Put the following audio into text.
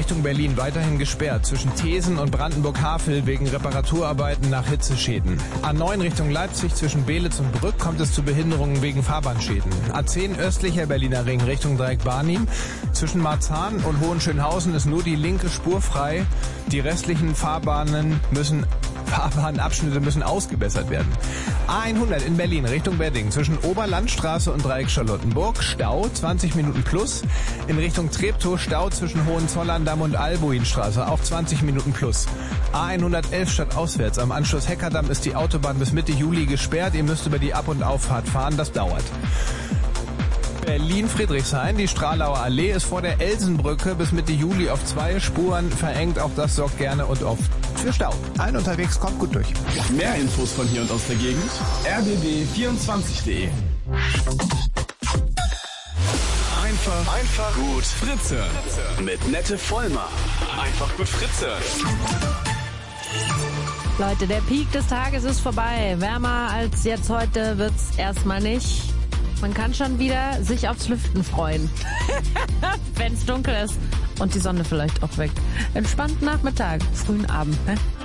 Richtung Berlin weiterhin gesperrt zwischen Thesen und Brandenburg-Havel wegen Reparaturarbeiten nach Hitzeschäden. A9 Richtung Leipzig zwischen Beelitz und Brück kommt es zu Behinderungen wegen Fahrbahnschäden. A10 östlicher Berliner Ring Richtung Dreieck Barnim. Zwischen Marzahn und Hohenschönhausen ist nur die linke Spur frei. Die restlichen Fahrbahnabschnitte müssen ausgebessert werden. A100 in Berlin Richtung Wedding zwischen Oberlandstraße und Dreieck Charlottenburg. Stau 20 Minuten plus. In Richtung Treptow Stau zwischen Hohenzollern-Damm und Albuinstraße auch 20 Minuten plus. A111 stadtauswärts am Anschluss Heckerdamm ist die Autobahn bis Mitte Juli gesperrt. Ihr müsst über die Ab- und Auffahrt fahren, das dauert. Berlin-Friedrichshain, die Stralauer Allee ist vor der Elsenbrücke bis Mitte Juli auf 2 Spuren verengt. Auch das sorgt gerne und oft für Stau. Allen unterwegs, kommt gut durch. Mehr Infos von hier und aus der Gegend, rbb24.de. Einfach gut Fritze. Mit Nette Vollmer. Einfach gut Fritze. Leute, der Peak des Tages ist vorbei. Wärmer als jetzt heute wird's erstmal nicht. Man kann schon wieder sich aufs Lüften freuen. Wenn's dunkel ist und die Sonne vielleicht auch weg. Entspannten Nachmittag, frühen Abend, ne?